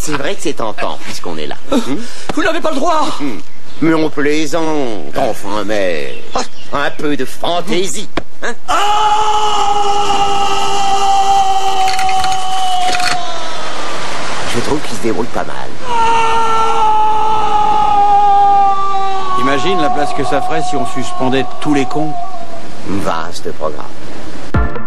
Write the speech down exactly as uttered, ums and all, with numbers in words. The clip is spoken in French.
C'est vrai que c'est tentant, puisqu'on est là. Hum? Vous n'avez pas le droit. Hum. Mais on plaisante, enfin, mais... un peu de fantaisie, hein? Je trouve qu'il se débrouille pas mal. Imagine la place que ça ferait si on suspendait tous les cons. Vaste programme.